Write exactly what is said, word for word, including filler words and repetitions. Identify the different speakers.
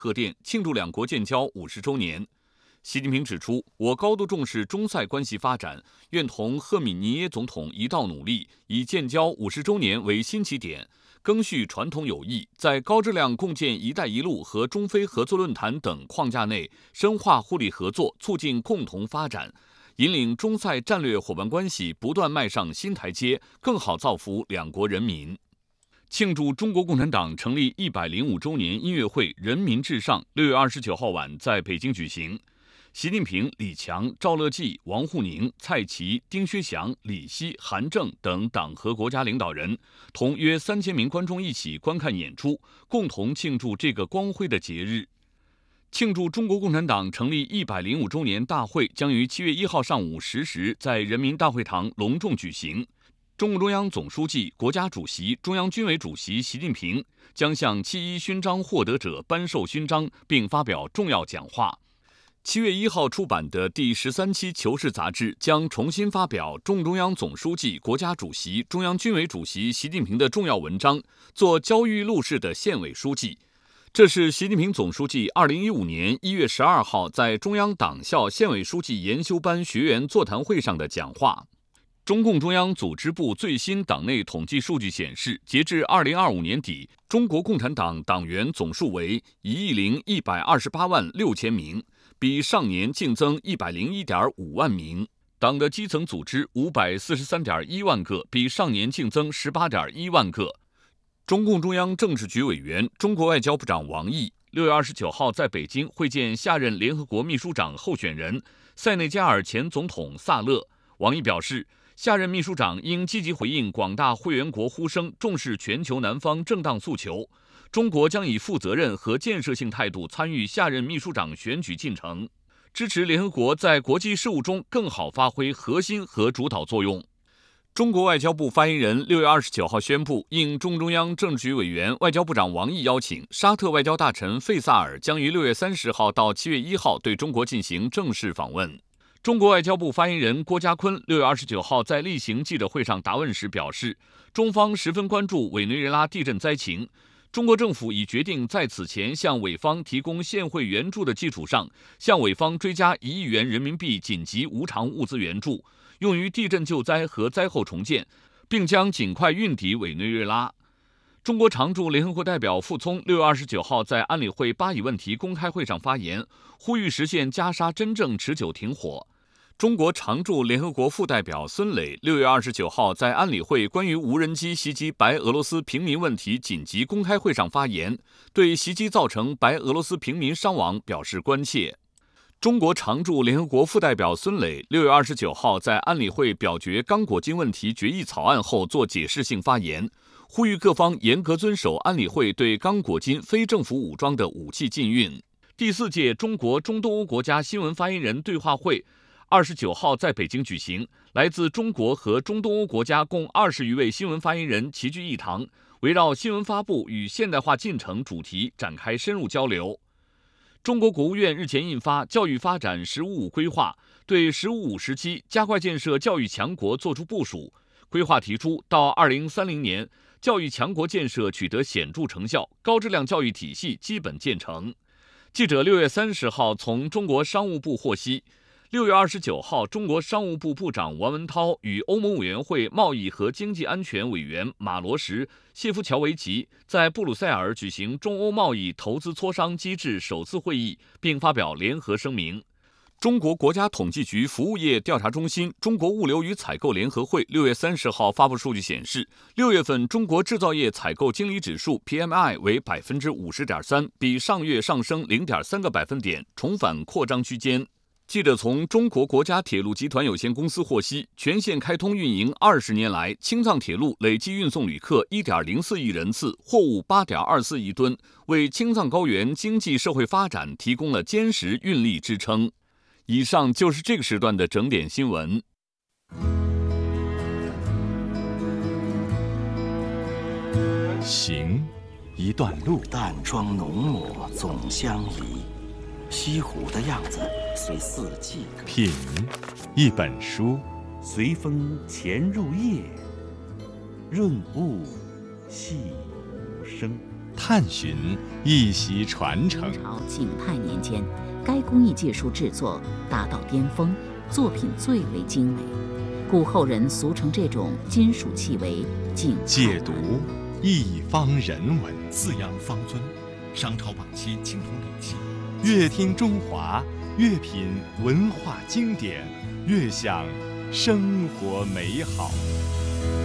Speaker 1: 贺电庆祝两国建交五十周年。习近平指出，我高度重视中塞关系发展，愿同赫米尼耶总统一道努力，以建交五十周年为新起点，赓续传统友谊，在高质量共建“一带一路”和中非合作论坛等框架内，深化互利合作，促进共同发展，引领中塞战略伙伴关系不断迈上新台阶，更好造福两国人民。庆祝中国共产党成立一百零五周年音乐会“人民至上”六月二十九号晚在北京举行。习近平、李强、赵乐际、王沪宁、蔡奇、丁薛祥、李希、韩正等党和国家领导人同约三千名观众一起观看演出，共同庆祝这个光辉的节日。庆祝中国共产党成立一百零五周年大会将于七月一号上午十时在人民大会堂隆重举行。中共中央总书记、国家主席、中央军委主席习近平将向七一勋章获得者颁授勋章，并发表重要讲话。七月一号出版的第十三期《求是》杂志将重新发表中共中央总书记、国家主席、中央军委主席习近平的重要文章，做焦裕禄式的县委书记。这是习近平总书记二零一五年一月十二号在中央党校县委书记研修班学员座谈会上的讲话。中共中央组织部最新党内统计数据显示，截至二零二五年底，中国共产党党员总数为一亿零一百二十八万六千名，比上年净增一百零一点五万名。党的基层组织五百四十三点一万个，比上年净增十八点一万个。中共中央政治局委员、中国外交部长王毅六月二十九号在北京会见下任联合国秘书长候选人塞内加尔前总统萨勒。王毅表示，下任秘书长应积极回应广大会员国呼声，重视全球南方正当诉求。中国将以负责任和建设性态度参与下任秘书长选举进程，支持联合国在国际事务中更好发挥核心和主导作用。中国外交部发言人六月二十九号宣布，应中中央政治局委员、外交部长王毅邀请，沙特外交大臣费萨尔将于六月三十号到七月一号对中国进行正式访问。中国外交部发言人郭家坤六月二十九号在例行记者会上答问时表示，中方十分关注委内瑞拉地震灾情，中国政府已决定在此前向委方提供现汇援助的基础上，向委方追加一亿元人民币紧急无偿物资援助，用于地震救灾和灾后重建，并将尽快运抵委内瑞拉。中国常驻联合国代表傅聪六月二十九号在安理会巴以问题公开会上发言，呼吁实现加沙真正持久停火。中国常驻联合国副代表孙磊六月二十九号在安理会关于无人机袭击白俄罗斯平民问题紧急公开会上发言，对袭击造成白俄罗斯平民伤亡表示关切。中国常驻联合国副代表孙磊六月二十九号在安理会表决刚果金问题决议草案后做解释性发言，呼吁各方严格遵守安理会对刚果金非政府武装的武器禁运。第四届中国中东欧国家新闻发言人对话会二十九号在北京举行，来自中国和中东欧国家共二十余位新闻发言人齐聚一堂，围绕新闻发布与现代化进程主题展开深入交流。中国国务院日前印发《教育发展“十五五”规划》，对“十五五”时期加快建设教育强国作出部署。规划提出，到二零三零年，教育强国建设取得显著成效，高质量教育体系基本建成。记者六月三十号从中国商务部获悉，六月二十九号，中国商务部部长王文涛与欧盟委员会贸易和经济安全委员马罗什、谢夫乔维奇在布鲁塞尔举行中欧贸易投资磋商机制首次会议，并发表联合声明。中国国家统计局服务业调查中心、中国物流与采购联合会六月三十号发布数据显示，六月份中国制造业采购经理指数 P M I 为百分之五十点三，比上月上升零点三个百分点，重返扩张区间。记者从中国国家铁路集团有限公司获悉，全线开通运营二十年来，青藏铁路累计运送旅客一点零四亿人次，货物八点二四亿吨，为青藏高原经济社会发展提供了坚实运力支撑。以上就是这个时段的整点新闻。
Speaker 2: 行，一段路，
Speaker 3: 淡妆浓抹总相宜。西湖的样子随四季。
Speaker 2: 品，一本书，
Speaker 3: 随风潜入夜，润物细无声。
Speaker 2: 探寻，一袭传承。
Speaker 4: 朝景泰年间，该工艺技术制作达到巅峰，作品最为精美，故后人俗称这种金属器为景泰。
Speaker 2: 解读一方人文，
Speaker 5: 四羊方尊，商朝晚期青铜礼器。
Speaker 2: 越听中华，越品文化经典，越享生活美好。